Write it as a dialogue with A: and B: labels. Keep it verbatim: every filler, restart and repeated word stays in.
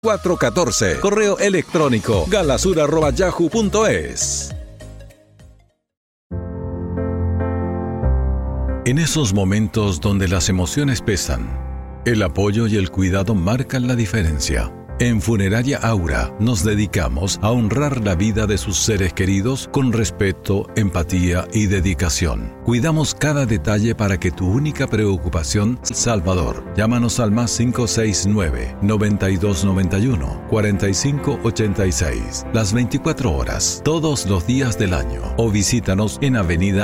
A: cuatro uno cuatro. Correo electrónico galasur arroba yahoo punto es. En esos momentos donde las emociones pesan, el apoyo y el cuidado marcan la diferencia. En Funeraria Aura nos dedicamos a honrar la vida de sus seres queridos con respeto, empatía y dedicación. Cuidamos cada detalle para que tu única preocupación sea Salvador. Llámanos al más cinco seis nueve, noventa y dos noventa y uno, cuarenta y cinco ochenta y seis, las veinticuatro horas, todos los días del año. O visítanos en Avenida